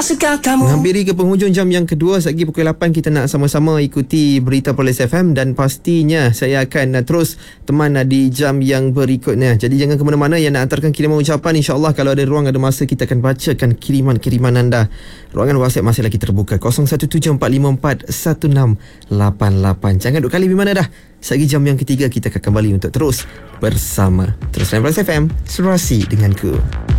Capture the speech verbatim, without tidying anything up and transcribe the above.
Menghampiri ke penghujung jam yang kedua. Lagi pukul lapan kita nak sama-sama ikuti berita Polis F M. Dan pastinya saya akan uh, terus teman uh, di jam yang berikutnya. Jadi jangan ke mana-mana yang nak hantarkan kiriman ucapan. InsyaAllah kalau ada ruang, ada masa, kita akan bacakan kiriman-kiriman anda. Ruangan WhatsApp masih lagi terbuka kosong satu tujuh empat lima empat satu enam lapan lapan. Jangan duk kali di mana dah. Lagi jam yang ketiga kita akan kembali untuk terus bersama. Terus Polis F M, serasi denganku.